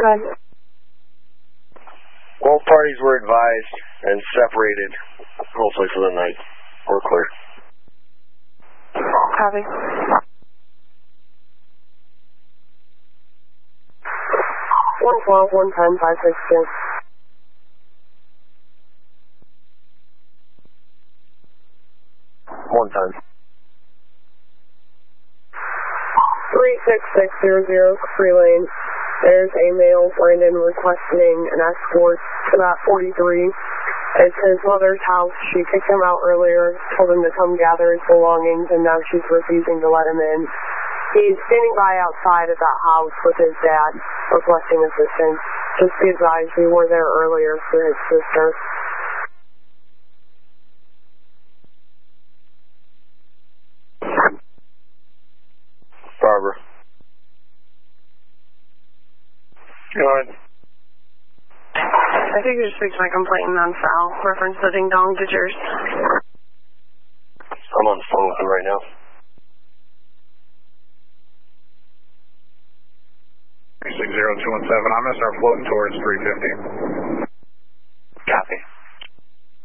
Good. Both parties were advised and separated, hopefully for the night. We're clear. Copy. 112, 110, 562. 110. 36600, Free Lane. There's a male Brandon requesting an escort to that 43. It's his mother's house. She kicked him out earlier, told him to come gather his belongings, and now she's refusing to let him in. He's standing by outside of that house with his dad, requesting assistance. Just be advised, we were there earlier for his sister. Barbara. Go ahead. I think you should speak to my complainant on foul. Reference the Ding Dong Ditchers. I'm on the phone with him right now. 60217. I'm going to start floating towards 350.